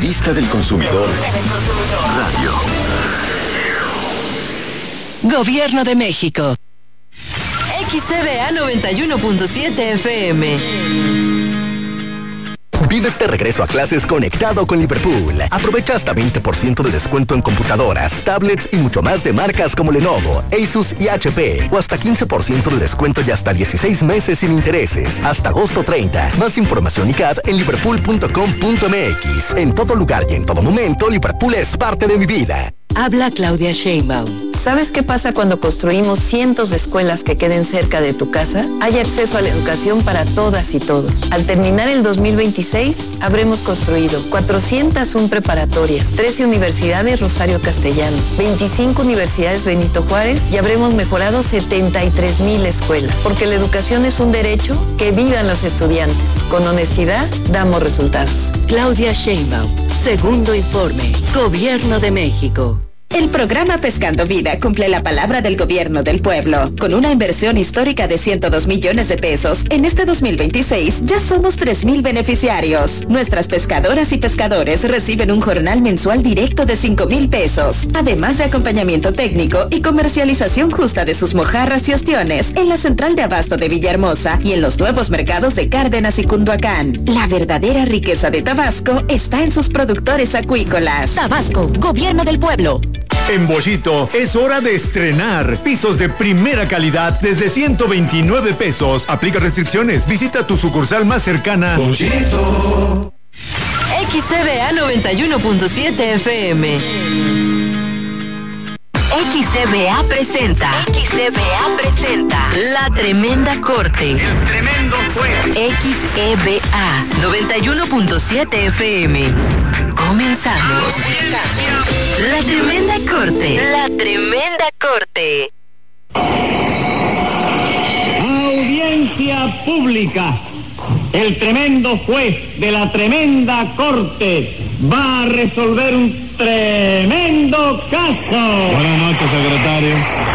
vista del consumidor, radio. Gobierno de México. XCBA 91.7 FM. Vives de regreso a clases conectado con Liverpool. Aprovecha hasta 20% de descuento en computadoras, tablets y mucho más de marcas como Lenovo, Asus y HP. O hasta 15% de descuento y hasta 16 meses sin intereses. Hasta agosto 30. Más información y CAD en liverpool.com.mx. En todo lugar y en todo momento, Liverpool es parte de mi vida. Habla Claudia Sheinbaum. ¿Sabes qué pasa cuando construimos cientos de escuelas que queden cerca de tu casa? Hay acceso a la educación para todas y todos. Al terminar el 2026, habremos construido 401 preparatorias, 13 universidades Rosario Castellanos, 25 universidades Benito Juárez y habremos mejorado 73,000 escuelas. Porque la educación es un derecho, que vivan los estudiantes. Con honestidad, damos resultados. Claudia Sheinbaum. Segundo informe. Gobierno de México. El programa Pescando Vida cumple la palabra del gobierno del pueblo. Con una inversión histórica de 102 millones de pesos, en este 2026 ya somos 3,000 beneficiarios. Nuestras pescadoras y pescadores reciben un jornal mensual directo de 5,000 pesos, además de acompañamiento técnico y comercialización justa de sus mojarras y ostiones en la central de abasto de Villahermosa y en los nuevos mercados de Cárdenas y Cunduacán. La verdadera riqueza de Tabasco está en sus productores acuícolas. Tabasco, gobierno del pueblo. En Bollito es hora de estrenar pisos de primera calidad desde 129 pesos. Aplica restricciones. Visita tu sucursal más cercana. Bollito. XCBA 91.7 FM. XCBA presenta La Tremenda Corte. El tremendo juez. XEBA 91.7 FM. Comenzamos. La Tremenda Corte. Audiencia pública. El tremendo juez de la tremenda corte va a resolver un tremendo caso. Buenas noches, secretario.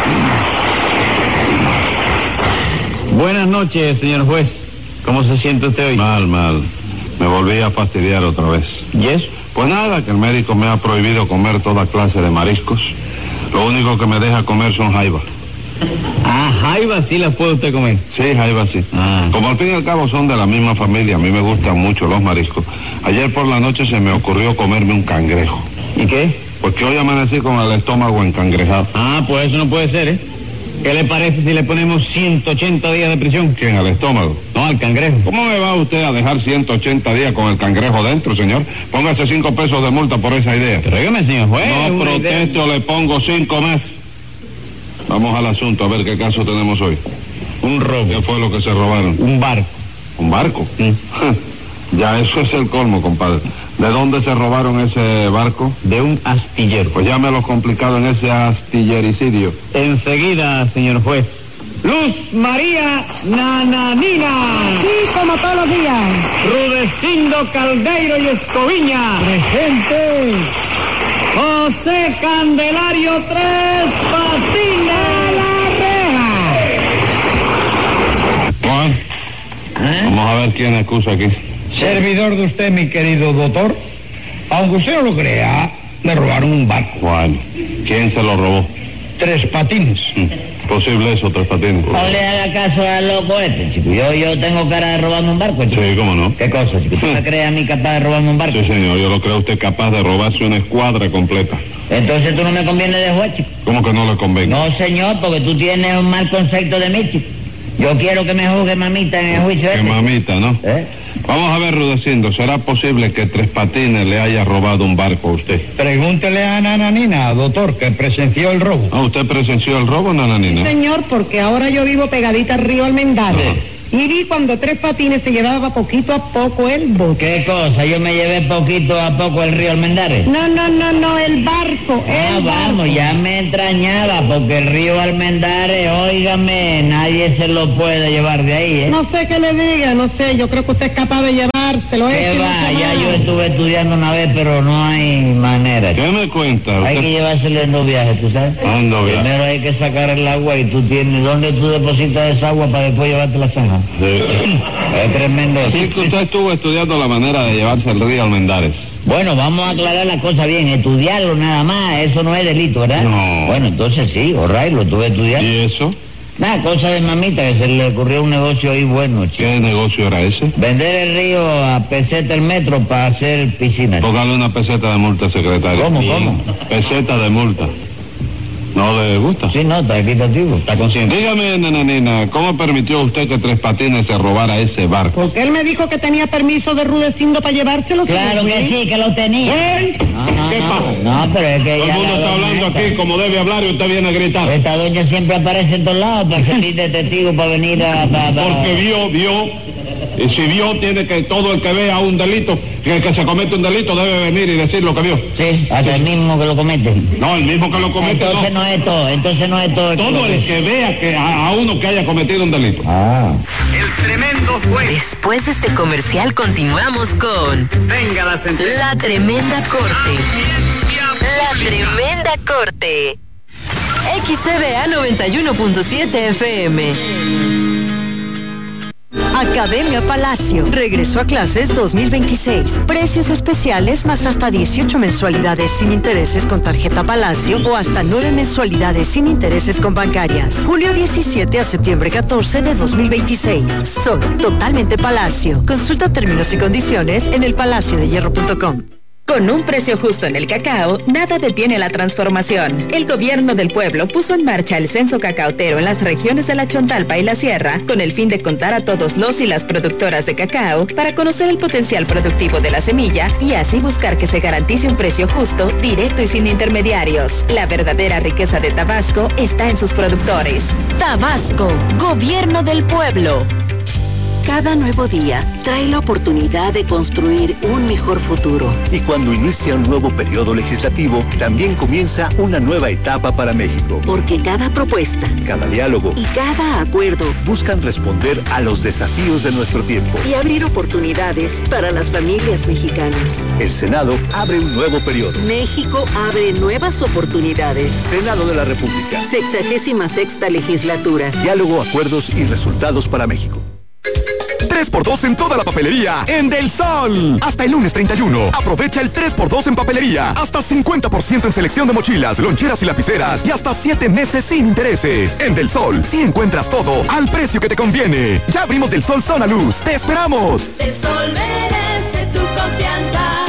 Buenas noches, señor juez. ¿Cómo se siente usted hoy? Mal. Me volví a fastidiar otra vez. ¿Y eso? Pues nada, que el médico me ha prohibido comer toda clase de mariscos. Lo único que me deja comer son jaivas. Ah, jaivas sí las puede usted comer. Sí, jaivas sí. Como al fin y al cabo son de la misma familia, a mí me gustan mucho los mariscos. Ayer por la noche se me ocurrió comerme un cangrejo. ¿Y qué? Porque hoy amanecí con el estómago encangrejado. Ah, pues eso no puede ser, ¿eh? ¿Qué le parece si le ponemos 180 días de prisión? ¿Quién? ¿Al estómago? No, al cangrejo. ¿Cómo me va usted a dejar 180 días con el cangrejo dentro, señor? Póngase 5 pesos de multa por esa idea. Pero dígame, señor juez. No protesto, le pongo 5 más. Vamos al asunto, a ver qué caso tenemos hoy. Un robo. ¿Qué fue lo que se robaron? Un barco. ¿Un barco? Ya, eso es el colmo, compadre. ¿De dónde se robaron ese barco? De un astillero. Pues ya me lo complicado en ese astillericidio. Enseguida, señor juez. Luz María Nananina. Sí, como todos los días. Rudecindo Caldeiro y Escoviña. Presente. José Candelario Tres Patines. ¡A la reja! Bueno, vamos a ver quién acusa aquí. Servidor de usted, mi querido doctor. Aunque usted no lo crea, me robaron un barco. Bueno, ¿quién se lo robó? Tres Patines. Posible eso, Tres Patines. No le haga caso al loco este, chico. Yo tengo cara de robarme un barco, chico. Sí, cómo no. ¿Qué cosa, chico? ¿Tú me crees a mí capaz de robarme un barco? Sí, señor, yo lo creo a usted capaz de robarse una escuadra completa. Entonces tú no me conviene de juez, chico. ¿Cómo que no le convenga? No, señor, porque tú tienes un mal concepto de mí, chico. Yo quiero que me juzgue mamita en el juicio Que este. mamita, ¿no? Vamos a ver, Rudecindo, ¿será posible que Tres Patines le haya robado un barco a usted? Pregúntele a Nananina, doctor, que presenció el robo. Ah, ¿usted presenció el robo, Nananina? Señor, porque ahora yo vivo pegadita al río Almendares. Ajá. Y vi cuando Tres Patines se llevaba poquito a poco el bote. ¿Qué cosa? Yo me llevé poquito a poco el río Almendares. No, el barco, Vamos, ya me extrañaba, porque el río Almendares, óigame, nadie se lo puede llevar de ahí, ¿eh? No sé qué le diga, no sé, yo creo que usted es capaz de llevárselo. ¿Qué va? Ya yo estuve estudiando una vez, pero no hay manera. ¿Qué me cuenta? Hay que llevárselo en los viajes, ¿tú sabes? Ando bien. Primero hay que sacar el agua y tú tienes... ¿Dónde tú depositas esa agua para después llevarte la zanja? Sí. Es tremendo. Sí, que usted estuvo estudiando la manera de llevarse el río Almendares. Bueno, vamos a aclarar la cosa bien. Estudiarlo nada más, eso no es delito, ¿verdad? No. Bueno, entonces sí, alright, lo tuve que estudiar. ¿Y eso? Nada, cosa de mamita, que se le ocurrió un negocio ahí bueno, chico. ¿Qué negocio era ese? Vender el río a peseta el metro para hacer piscinas. Póngale una peseta de multa, secretario. ¿Cómo? Peseta de multa. ¿No le gusta? Sí, no, está equitativo, está consciente. Dígame, nananina, ¿cómo permitió usted que Tres Patines se robara ese barco? Porque él me dijo que tenía permiso de Rudecindo para llevárselo. Claro que sí, que lo tenía. ¿Eh? ¿Qué pasa? No, pero es que Todo el ya mundo la está doña hablando esta- aquí como debe hablar y usted viene a gritar. Esta doña siempre aparece en todos lados para servir de testigo, para venir a... Porque vio, y si vio, tiene que todo el que vea un delito, que se comete un delito, debe venir y decir lo que vio. Sí, hasta el mismo que lo comete. No, el mismo que lo comete, Entonces no es todo, entonces no es todo. Todo el que vea que a uno que haya cometido un delito. El tremendo juez. Después de este comercial continuamos con Venga la sentencia. La Tremenda Corte. La Tremenda Corte. XCBA 91.7 FM. Academia Palacio. Regreso a clases 2026. Precios especiales más hasta 18 mensualidades sin intereses con tarjeta Palacio o hasta 9 mensualidades sin intereses con bancarias. Julio 17 a septiembre 14 de 2026. Son totalmente Palacio. Consulta términos y condiciones en elpalaciodehierro.com. Con un precio justo en el cacao, nada detiene la transformación. El gobierno del pueblo puso en marcha el censo cacaotero en las regiones de la Chontalpa y la Sierra, con el fin de contar a todos los y las productoras de cacao para conocer el potencial productivo de la semilla y así buscar que se garantice un precio justo, directo y sin intermediarios. La verdadera riqueza de Tabasco está en sus productores. Tabasco, Gobierno del Pueblo. Cada nuevo día trae la oportunidad de construir un mejor futuro. Y cuando inicia un nuevo periodo legislativo, también comienza una nueva etapa para México. Porque cada propuesta, Cada diálogo y cada acuerdo buscan responder a los desafíos de nuestro tiempo. y abrir oportunidades para las familias mexicanas. El Senado abre un nuevo periodo. México abre nuevas oportunidades. Senado de la República. 66ª legislatura. Diálogo, acuerdos y resultados para México. 3x2 en toda la papelería en Del Sol. Hasta el lunes 31. Aprovecha el 3x2 en papelería. Hasta 50% en selección de mochilas, loncheras y lapiceras. Y hasta 7 meses sin intereses. En Del Sol, sí encuentras todo al precio que te conviene. Ya abrimos Del Sol Zona Luz. ¡Te esperamos! El sol merece tu confianza.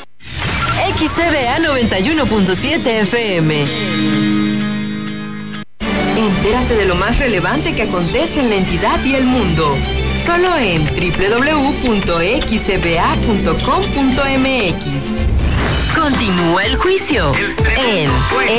XCBA 91.7 FM. Entérate de lo más relevante que acontece en la entidad y el mundo. Solo en www.xcba.com.mx. Continúa el juicio en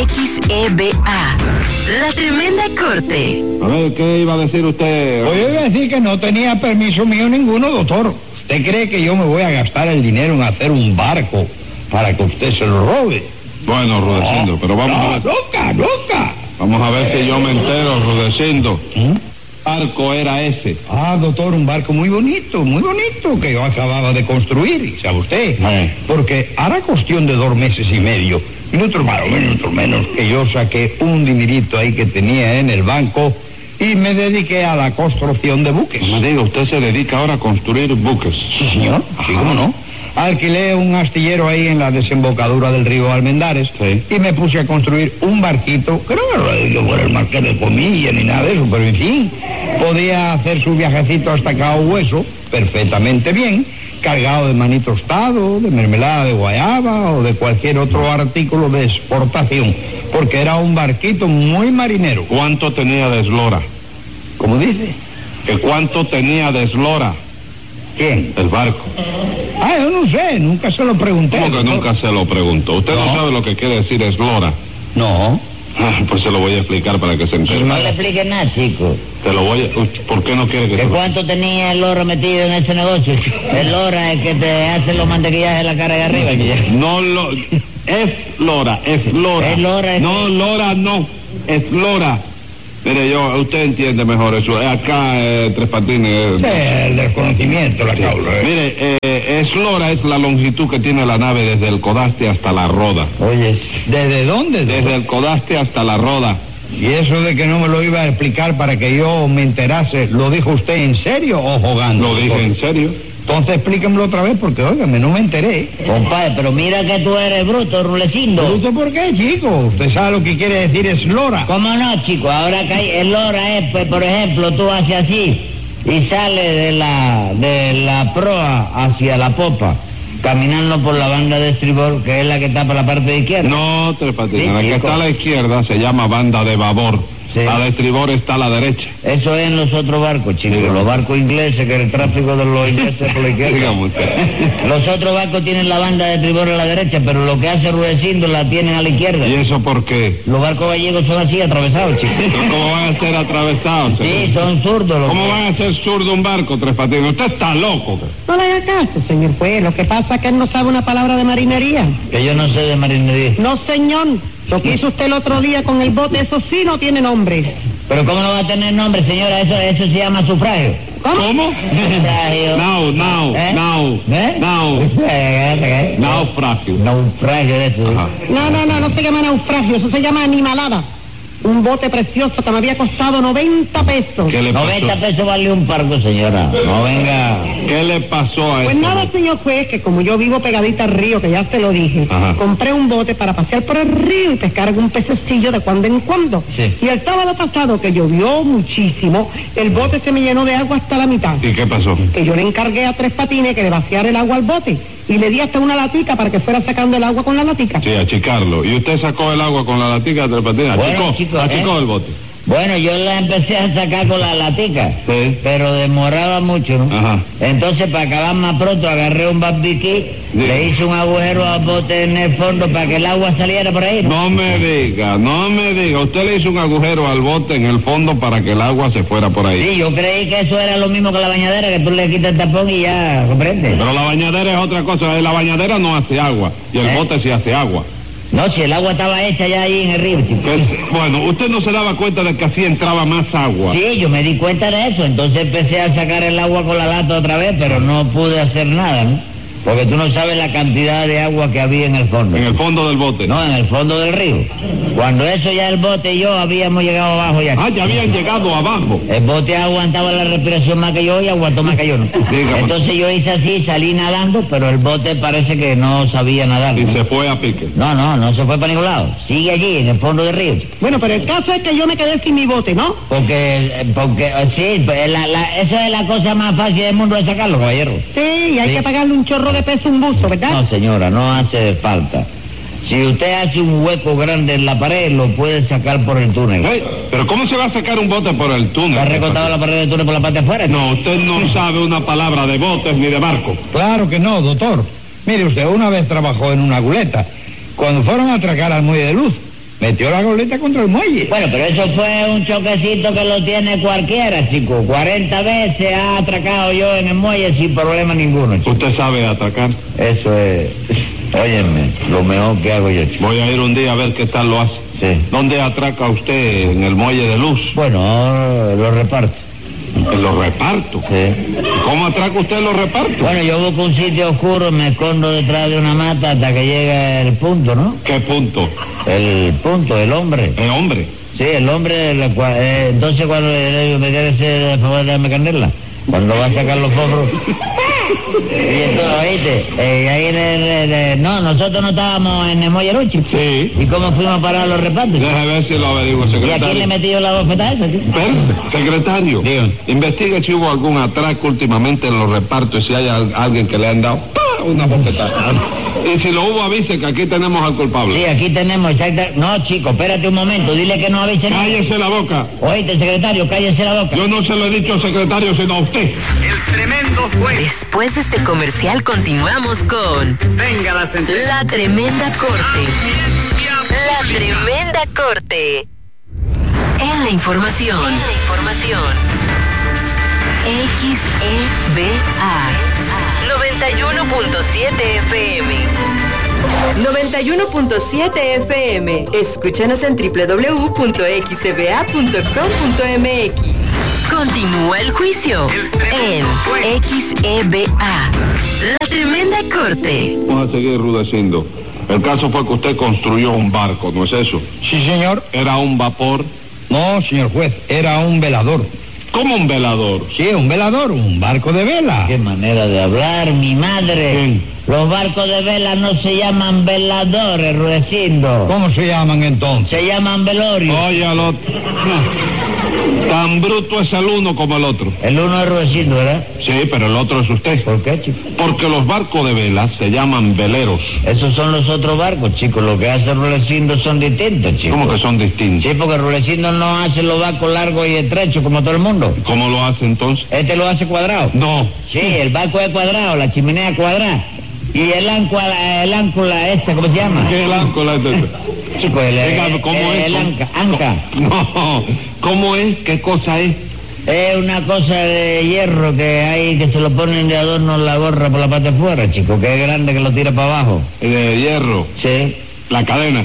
XEBA. La Tremenda Corte. A ver, ¿qué iba a decir usted? Pues yo iba a decir que no tenía permiso mío ninguno, doctor. ¿Usted cree que yo me voy a gastar el dinero en hacer un barco para que usted se lo robe? Bueno, Rudecindo, pero vamos a ver. ¡Nunca! Vamos a ver si yo me entero, Rudecindo. Barco era ese. Ah, doctor, un barco muy bonito, que yo acababa de construir, ¿y sabe usted? Porque hará cuestión de 2 meses y medio, minutos menos, que yo saqué un dinerito ahí que tenía en el banco y me dediqué a la construcción de buques. No me diga, usted se dedica ahora a construir buques. Sí, señor, sí, cómo no. Alquilé un astillero ahí en la desembocadura del río Almendares y me puse a construir un barquito, que no me lo digo por el marqués de Comilla ni nada de eso, pero en fin, podía hacer su viajecito hasta Cabo Hueso perfectamente bien, cargado de maní tostado, de mermelada de guayaba o de cualquier otro artículo de exportación, porque era un barquito muy marinero. ¿Cuánto tenía de eslora? ¿Cómo dice? ¿Que cuánto tenía de eslora? ¿Quién? El barco. Ah, yo no sé, nunca se lo pregunté. ¿Cómo que nunca se lo preguntó? ¿Usted no sabe lo que quiere decir eslora? No. Pues se lo voy a explicar para que se entere. No le explique nada, chico. Te lo voy a... ¿Por qué no quiere que ¿De se lo... cuánto tenía el loro metido en ese negocio? El lora es que te hace los mantequillajes en la cara de arriba. No lo... Es lora, es lora. Es lora. No, lora no. Es lora. Mire, usted entiende mejor eso. Acá, Tres Patines... El desconocimiento, la causa. Mire, eslora es la longitud que tiene la nave desde el codaste hasta la roda. Oye, ¿desde dónde? Desde el codaste hasta la roda. Y eso de que no me lo iba a explicar para que yo me enterase, ¿lo dijo usted en serio o jugando? Lo dije en serio. Entonces explíquemelo otra vez porque, óigame, no me enteré. Compadre, pero mira que tú eres bruto, Rulecindo. ¿Bruto por qué, chico? Usted sabe lo que quiere decir eslora. ¿Cómo no, chico? Ahora que hay eslora es, pues, por ejemplo, tú haces así y sales de la proa hacia la popa, caminando por la banda de estribor, que es la que está por la parte de izquierda. No, Tres Patines, Sí, la que chico. está a la izquierda se llama banda de babor. Sí. La de estribor está a la derecha. Eso es en los otros barcos, chicos. Dígame. Los barcos ingleses, que el tráfico de los ingleses por la izquierda. Dígame usted. Los otros barcos tienen la banda de estribor a la derecha, pero lo que hace Rudecindo la tienen a la izquierda. ¿Y eso por qué? Los barcos gallegos son así, atravesados, chicos. ¿Cómo van a ser atravesados? Sí, son zurdos. ¿Cómo van a ser zurdo un barco, Tres Patines? Usted está loco. No le haga caso, señor juez. Lo que pasa es que él no sabe una palabra de marinería. Que yo no sé de marinería. No, señor. Lo que hizo usted el otro día con el bote, eso sí no tiene nombre. Pero ¿cómo no va a tener nombre, señora? Eso se llama sufragio. ¿Cómo? Sufragio. Naufragio. Naufragio de eso. Ajá. No se llama naufragio, eso se llama animalada. Un bote precioso que me había costado 90 pesos. ¿Qué le pasó? 90 pesos vale un parco, señora. No venga. ¿Qué le pasó a Pues este nada, bote? señor juez, que como yo vivo pegadita al río, que ya se lo dije, Ajá. compré un bote para pasear por el río y pescar algún pececillo de cuando en cuando. Sí. Y el sábado pasado, que llovió muchísimo, el bote se me llenó de agua hasta la mitad. ¿Y qué pasó? Que yo le encargué a Tres Patines que le vaciara el agua al bote y le di hasta una latica para que fuera sacando el agua con la latica. Sí, achicarlo. ¿Y usted sacó el agua con la latica de Tres Patines? Bueno, Achicó, chicos, achicó el bote. Bueno, yo la empecé a sacar con la latica, Sí. pero demoraba mucho, ¿no? Ajá. Entonces, para acabar más pronto, agarré un barbiquí, le hice un agujero al bote en el fondo para que el agua saliera por ahí, ¿no? No me diga. Usted le hizo un agujero al bote en el fondo para que el agua se fuera por ahí. Sí, yo creí que eso era lo mismo que la bañadera, que tú le quitas el tapón y ya, ¿comprende? Pero la bañadera es otra cosa. La bañadera no hace agua y el bote sí hace agua. No, si el agua estaba hecha ya ahí en el río, chico. Bueno, usted no se daba cuenta de que así entraba más agua. Sí, yo me di cuenta de eso, entonces empecé a sacar el agua con la lata otra vez, pero no pude hacer nada, ¿no? Porque tú no sabes la cantidad de agua que había en el fondo. En el fondo del bote. No, en el fondo del río. Cuando eso ya el bote y yo habíamos llegado abajo ya. Ah, ya habían llegado abajo. El bote aguantaba la respiración más que yo y aguantó más que yo, ¿no? Dígame. Entonces yo hice así, salí nadando, pero el bote parece que no sabía nadar, Y ¿no? se fue a pique. No se fue para ningún lado. Sigue allí, en el fondo del río. Bueno, pero el caso es que yo me quedé sin mi bote, ¿no? Porque sí, pues, esa es la cosa más fácil del mundo de sacarlo, caballero. Sí, y hay Sí. que pagarle un chorro de peso a un buzo, ¿verdad? No, señora, no hace falta. Si usted hace un hueco grande en la pared, lo puede sacar por el túnel. ¿Pero cómo se va a sacar un bote por el túnel? ¿Ha recortado la pared del túnel por la parte de afuera? No, usted no sabe una palabra de botes ni de barco. Claro que no, doctor. Mire usted, una vez trabajó en una goleta. Cuando fueron a atracar al muelle de Luz, metió la goleta contra el muelle. Bueno, pero eso fue un choquecito que lo tiene cualquiera, chico. 40 veces ha atracado yo en el muelle sin problema ninguno, chico. ¿Usted sabe atracar? Eso es, óyeme, lo mejor que hago yo, chico. Voy a ir un día a ver qué tal lo hace. Sí. ¿Dónde atraca usted? ¿En el muelle de Luz? Bueno, lo reparto. ¿En los repartos? Sí. ¿Cómo atraca usted los repartos? Bueno, yo busco un sitio oscuro, me escondo detrás de una mata hasta que llegue el punto, ¿no? ¿Qué punto? El punto, el hombre. ¿El hombre? Sí, el hombre, entonces cuando me quiere hacer el favor de darme candela, cuando va a sacar los forros. Y entonces, oíste, ahí no, nosotros no estábamos en el muelle Luchi. Sí. ¿Y cómo fuimos a parar los repartos? Déjame ver si lo averiguo, ¿Y a secretario. quién le metí yo la bofetada esa, tío? Espérate, secretario. Dígame. Investigue si hubo algún atraco últimamente en los repartos y si hay alguien que le han dado una bofetada. Y si lo hubo, avise que aquí tenemos al culpable. Sí, aquí tenemos exacta... No, chico, espérate un momento, dile que no avise nada. Cállese la boca. Oíste, secretario, cállese la boca. Yo no se lo he dicho al secretario, sino a usted. El tremendo juez. Después de este comercial continuamos con Venga la sentencia. La Tremenda Corte. La Tremenda Corte. En la información. XEBA 91.7 FM. 91.7 FM. Escúchanos en www.xeba.com.mx. Continúa el juicio en XEBA. La Tremenda Corte. Vamos a seguir rudeciendo. El caso fue que usted construyó un barco, ¿no es eso? Sí, señor. Era un vapor. No, señor juez, era un velador. ¿Cómo un velador? Sí, un velador, un barco de vela. Qué manera de hablar, mi madre. Bien. Los barcos de vela no se llaman veladores, Rudecindo. ¿Cómo se llaman entonces? Se llaman velorios. Oye, al otro. Tan bruto es el uno como el otro. El uno es Rudecindo, ¿verdad? Sí, pero el otro es usted. ¿Por qué, chico? Porque los barcos de vela se llaman veleros. Esos son los otros barcos, chicos. Lo que hace Rudecindo son distintos, chicos. ¿Cómo que son distintos? Sí, porque Rudecindo no hace los barcos largos y estrechos como todo el mundo. ¿Cómo lo hace entonces? Este lo hace cuadrado. No. Sí, el barco es cuadrado, la chimenea es cuadrada. Y el áncula esta, ¿cómo se llama? ¿Qué es el áncula? Chico, ¿Cómo es? El anca. No, ¿cómo es? ¿Qué cosa es? Es una cosa de hierro que hay, que se lo ponen de adorno en la gorra por la parte de fuera, chico, que es grande, que lo tira para abajo. ¿De hierro? Sí. ¿La cadena?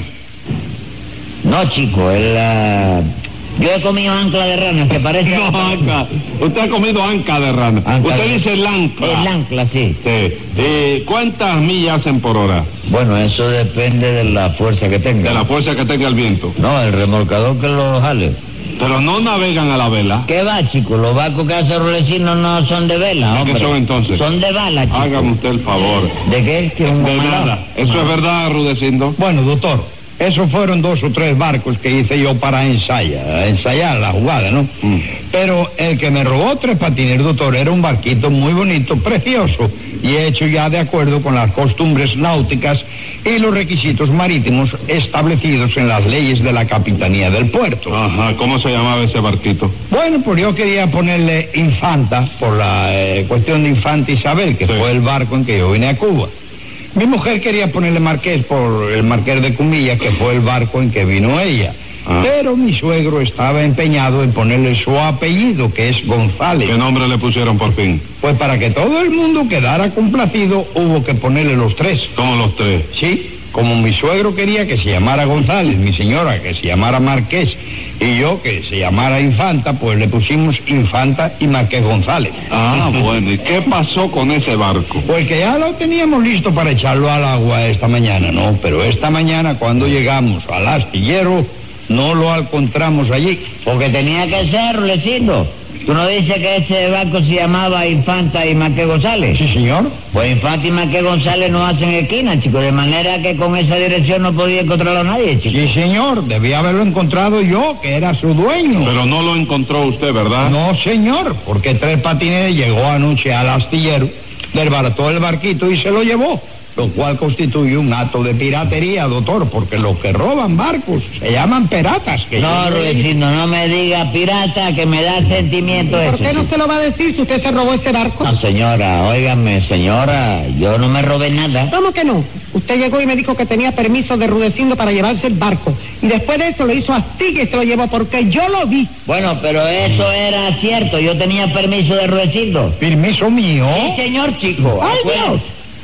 No, chico, es la... Yo he comido ancla de rana, que parece... No, anca. Usted ha comido anca de rana. Usted dice el ancla. El ancla, sí. Sí. ¿Cuántas millas hacen por hora? Bueno, eso depende de la fuerza que tenga. De la fuerza que tenga el viento. No, el remolcador que lo jale. Pero no navegan a la vela. ¿Qué va, chico? Los barcos que hace Rudecindo no son de vela, ¿De qué son entonces? Son de bala, chico. Hágame usted el favor. ¿De qué? De nada. ¿Eso es verdad, Rudecindo? Bueno, doctor, esos fueron 2 o 3 barcos que hice yo para ensayar la jugada, ¿no? Pero el que me robó Tres Patines, doctor, era un barquito muy bonito, precioso, y hecho ya de acuerdo con las costumbres náuticas y los requisitos marítimos establecidos en las leyes de la Capitanía del Puerto. Ajá, ¿cómo se llamaba ese barquito? Bueno, pues yo quería ponerle Infanta, por la cuestión de Infanta Isabel, que fue el barco en que yo vine a Cuba. Mi mujer quería ponerle Marqués por el Marqués de Cumilla, que fue el barco en que vino ella. Pero mi suegro estaba empeñado en ponerle su apellido, que es González. ¿Qué nombre le pusieron por fin? Pues para que todo el mundo quedara complacido, hubo que ponerle los 3. ¿Cómo los 3? Sí, como mi suegro quería que se llamara González, mi señora que se llamara Marqués, y yo que se llamara Infanta, pues le pusimos Infanta y Marqués González. Ah, bueno, ¿y qué pasó con ese barco? Pues que ya lo teníamos listo para echarlo al agua esta mañana, ¿no? Pero esta mañana cuando llegamos al astillero, no lo encontramos allí. Porque tenía que ser, Rudecindo. ¿Tú no dices que ese barco se llamaba Infanta y Marqués González? Sí, señor. Pues Infanta y Marqués González no hacen esquina, chico, de manera que con esa dirección no podía encontrarlo a nadie, chico. Sí, señor, debía haberlo encontrado yo, que era su dueño. Pero no lo encontró usted, ¿verdad? No, señor, porque Tres Patines llegó anoche al astillero, desbarató el barquito y se lo llevó. Lo cual constituye un acto de piratería, doctor, porque los que roban barcos se llaman piratas. No, Rudecindo, no me diga pirata, que me da sentimiento eso. ¿Por qué no se lo va a decir si usted se robó ese barco? No, señora, óigame, señora, yo no me robé nada. ¿Cómo que no? Usted llegó y me dijo que tenía permiso de Rudecindo para llevarse el barco. Y después de eso lo hizo astilla y se lo llevó porque yo lo vi. Bueno, pero eso era cierto, yo tenía permiso de Rudecindo. ¿Permiso mío? Sí, señor, chico. ¡Ay, Dios!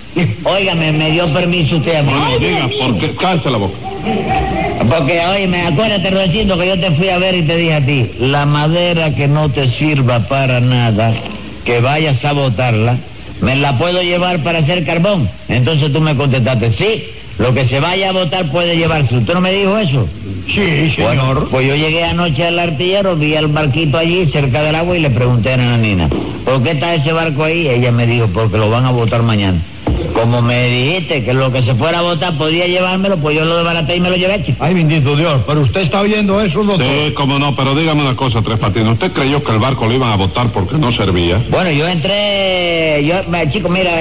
Óigame, me dio permiso usted a mí. Bueno, diga, ¿por qué? Cállate la boca. Porque, óyeme, acuérdate, Rudecindo, que yo te fui a ver y te dije a ti, la madera que no te sirva para nada, que vayas a botarla, me la puedo llevar para hacer carbón. Entonces tú me contestaste, sí, lo que se vaya a botar puede llevarse. ¿Usted no me dijo eso? Sí, señor. Bueno, pues yo llegué anoche al artillero, vi el barquito allí cerca del agua y le pregunté a la nena, ¿por qué está ese barco ahí? Ella me dijo, porque lo van a botar mañana. Como me dijiste que lo que se fuera a botar podía llevármelo, pues yo lo desbaraté y me lo llevé, chico. Ay, bendito Dios, pero usted está oyendo eso, doctor. Sí, cómo no, pero dígame una cosa, Tres Patines. ¿Usted creyó que el barco lo iban a botar porque no servía? Bueno, yo entré, chico, mira,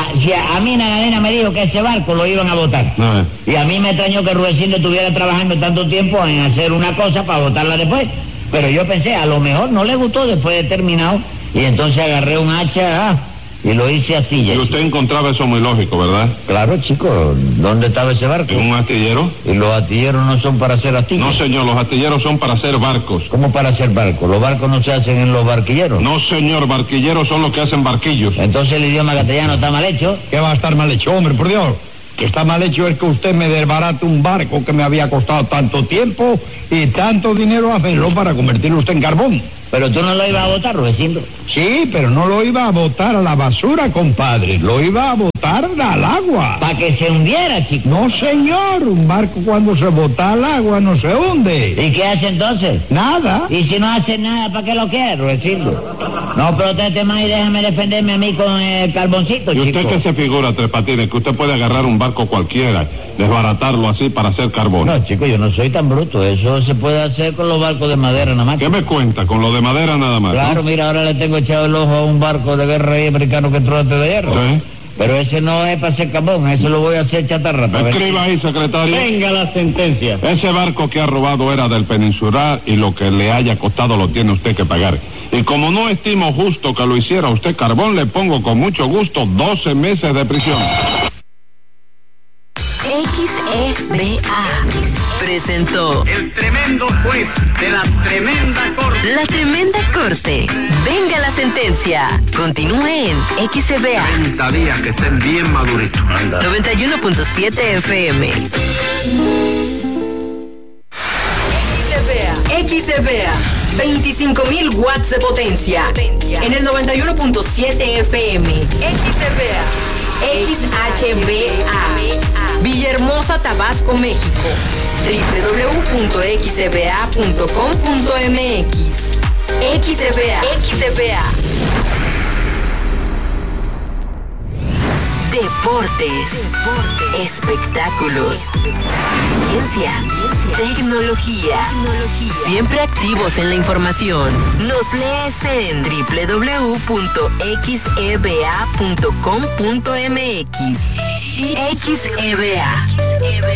a mí la nena me dijo que ese barco lo iban a botar. Y a mí me extrañó que Rudecindo estuviera trabajando tanto tiempo en hacer una cosa para botarla después. Pero yo pensé, a lo mejor no le gustó después de terminado. Y entonces agarré un hacha, y lo hice astilla. Y usted encontraba eso muy lógico, ¿verdad? Claro, chico. ¿Dónde estaba ese barco? ¿En un astillero? ¿Y los astilleros no son para hacer astillas? No, señor, los astilleros son para hacer barcos. ¿Cómo para hacer barcos? ¿Los barcos no se hacen en los barquilleros? No, señor, barquilleros son los que hacen barquillos. Entonces el idioma castellano está mal hecho. ¿Qué va a estar mal hecho, hombre, por Dios? Que está mal hecho es que usted me desbarate un barco que me había costado tanto tiempo y tanto dinero hacerlo para convertirlo usted en carbón. Pero tú no lo ibas a botar, Rudecindo. Sí, pero no lo iba a botar a la basura, compadre. Lo iba a botar al agua. Para que se hundiera, chico. No, señor. Un barco cuando se bota al agua no se hunde. ¿Y qué hace entonces? Nada. Y si no hace nada, ¿para qué lo quiere, Rudecindo? No proteste más y déjame defenderme a mí con el carboncito, ¿Y chico. usted qué se figura, Tres Patines, que usted puede agarrar un barco cualquiera, desbaratarlo así para hacer carbón? No, chico, yo no soy tan bruto. Eso se puede hacer con los barcos de madera nada más. ¿Qué me cuenta? Con lo de madera nada más. Claro, ¿no? mira, ahora le tengo echado el ojo a un barco de guerra ahí americano que entró antes de hierro. Sí. Pero ese no es para hacer carbón, eso lo voy a hacer chatarra. Escriba ahí, secretario. Venga la sentencia. Ese barco que ha robado era del Peninsular y lo que le haya costado lo tiene usted que pagar. Y como no estimo justo que lo hiciera usted carbón, le pongo con mucho gusto 12 meses de prisión. XEBA presentó El tremendo juez de la tremenda corte. La Tremenda Corte. Venga la sentencia. Continúe en XEBA 30 días que estén bien maduritos. 91.7 FM. XEBA 25.000 watts de potencia. En el 91.7 FM. XHBA Villahermosa, Tabasco, México. www.xba.com.mx. XEBA. Deportes, espectáculos, ciencia, tecnología. Siempre activos en la información. Nos lees en www.xeba.com.mx. XEBA.